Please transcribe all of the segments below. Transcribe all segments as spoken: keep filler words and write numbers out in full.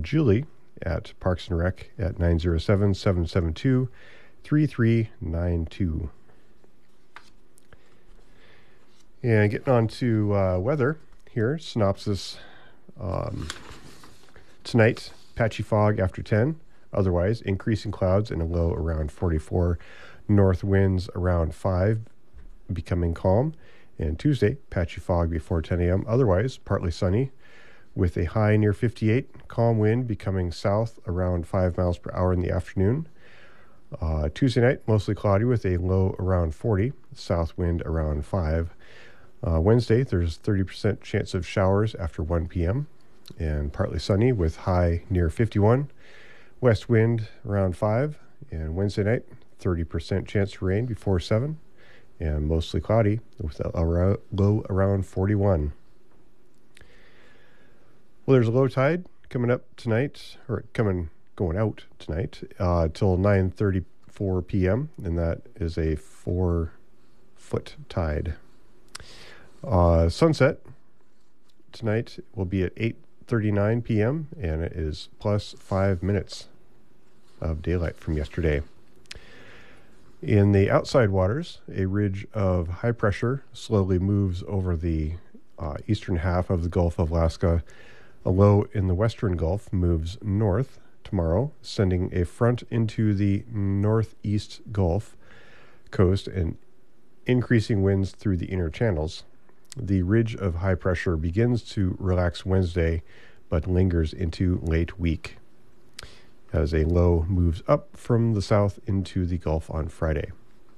Julie at Parks and Rec at nine zero seven, seven seven two, three three nine two. And getting on to uh, weather here, synopsis. Um, tonight, patchy fog after ten. Otherwise, increasing clouds and a low around forty-four. North winds around five, becoming calm. And Tuesday, patchy fog before ten a.m. Otherwise, partly sunny with a high near fifty-eight. Calm wind becoming south around five miles per hour in the afternoon. Uh, Tuesday night, mostly cloudy with a low around forty. South wind around five. Uh, Wednesday, there's thirty percent chance of showers after one p.m. and partly sunny with high near fifty-one. West wind around five. And Wednesday night, thirty percent chance of rain before seven. And mostly cloudy with a low around forty-one. Well, there's a low tide coming up tonight, or coming, going out tonight, uh, till nine thirty-four p.m., and that is a four-foot tide. Uh, sunset tonight will be at eight thirty-nine p.m., and it is plus five minutes of daylight from yesterday. In the outside waters, a ridge of high pressure slowly moves over the uh, eastern half of the Gulf of Alaska. A low in the western Gulf moves north tomorrow, sending a front into the northeast Gulf coast and increasing winds through the inner channels. The ridge of high pressure begins to relax Wednesday, but lingers into late week as a low moves up from the south into the Gulf on Friday.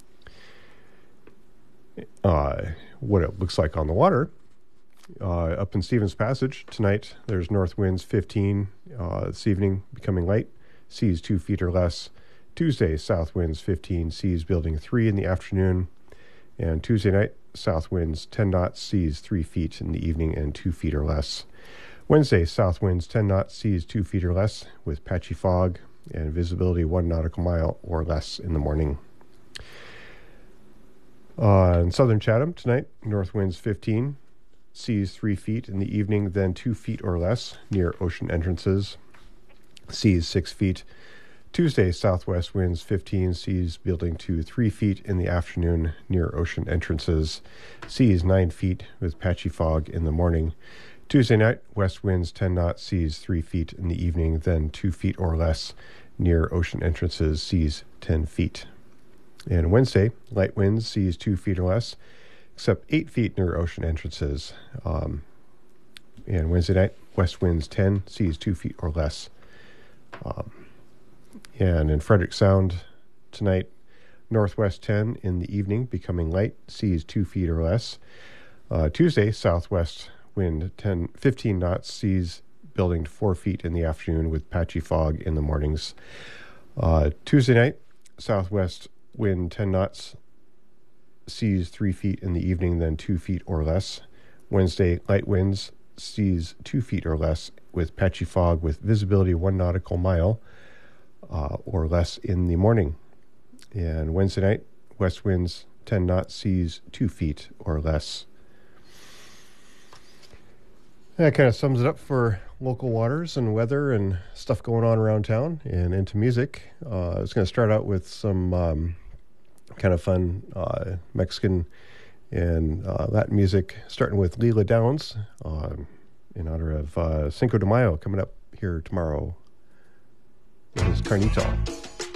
Uh, what it looks like on the water, uh, up in Stevens Passage tonight, there's north winds fifteen, uh, this evening becoming light, seas two feet or less. Tuesday, south winds fifteen, seas building three in the afternoon. And Tuesday night, south winds ten knots, seas three feet in the evening and two feet or less. Wednesday, south winds ten knots, seas two feet or less with patchy fog and visibility one nautical mile or less in the morning. Uh, in southern Chatham tonight, north winds fifteen, seas three feet in the evening, then two feet or less near ocean entrances, seas six feet. Tuesday, southwest winds fifteen, seas building to three feet in the afternoon near ocean entrances, seas nine feet with patchy fog in the morning. Tuesday night, west winds ten knots, seas three feet in the evening, then two feet or less near ocean entrances, seas ten feet. And Wednesday, light winds, seas two feet or less, except eight feet near ocean entrances. Um, and Wednesday night, west winds ten, seas two feet or less. Um, and in Frederick Sound tonight, northwest ten in the evening, becoming light, seas two feet or less. Uh, Tuesday, southwest wind ten, fifteen knots, seas building to four feet in the afternoon with patchy fog in the mornings. Uh, Tuesday night, southwest wind ten knots, seas three feet in the evening, then two feet or less. Wednesday, light winds, seas two feet or less with patchy fog with visibility one nautical mile uh, or less in the morning. And Wednesday night, west winds ten knots, seas two feet or less. That kind of sums it up for local waters and weather and stuff going on around town and into music. Uh, I was going to start out with some um, kind of fun uh, Mexican and uh, Latin music, starting with Leela Downs uh, in honor of uh, Cinco de Mayo coming up here tomorrow. This is Carnito.